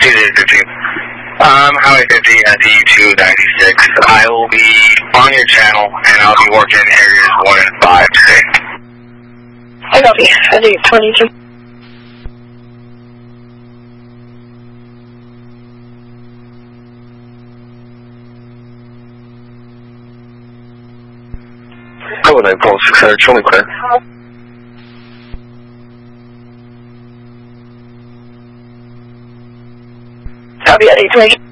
250. Highway 50 at D296. I will be on your channel, and I'll be working areas 1 and 5 today. I copy. I do 22. Go 9.600, show me clear. Copy at 820.